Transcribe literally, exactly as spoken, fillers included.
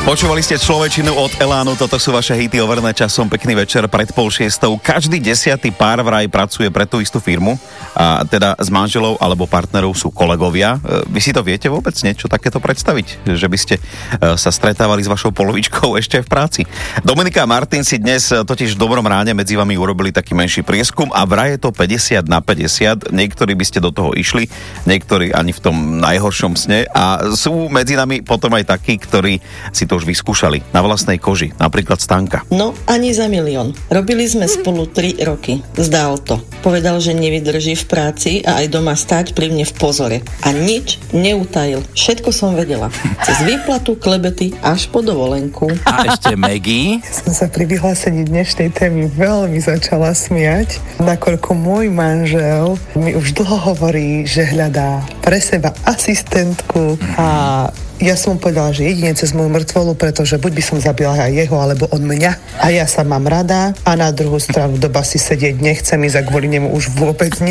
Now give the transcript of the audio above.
Počúvali ste Človečinu od Elánu, toto sú vaše hity overené časom. Pekný večer pred pol šiestou. Každý desiatý pár vraj pracuje pre tú istú firmu a teda s manželou alebo partnerov sú kolegovia. Vy si to viete vôbec niečo takéto predstaviť? Že by ste sa stretávali s vašou polovičkou ešte v práci? Dominika a Martin si dnes totiž v Dobrom ráne medzi vami urobili taký menší prieskum a vraj je to päťdesiat na päťdesiat. Niektorí by ste do toho išli, niektorí ani v tom najhoršom sne a sú medzi nami potom aj takí, ktorí si to už vyskúšali na vlastnej koži, napríklad Stanka. No, ani za milión. Robili sme spolu tri roky. Zdal to. Povedal, že nevydrží v práci a aj doma stáť pri mne v pozore. A nič neutajil. Všetko som vedela. Cez výplatu, klebety až po dovolenku. A ešte Maggie. Ja som sa pri vyhlásení dnešnej témy veľmi začala smiať, nakoľko môj manžel mi už dlho hovorí, že hľadá pre seba asistentku a ja som mu povedala, že jedine cez moju mŕtvolu, pretože buď by som zabila aj jeho, alebo on mňa. A ja sa mám rada a na druhú stranu do basy sedieť nechcem ísť a kvôli nemu už vôbec nie.